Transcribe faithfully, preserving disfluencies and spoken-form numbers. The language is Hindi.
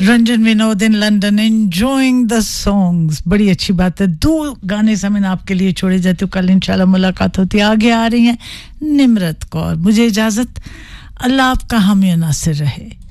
Ranjan Vinod in London enjoying the songs बड़ी अच्छी बात है दो गाने समय आपके लिए छोड़े जाते हो कल इंशाल्लाह मुलाकात होती है आगे आ रही हैं निम्रत कौर मुझे इजाजत अल्लाह आपका हामी नासिर रहे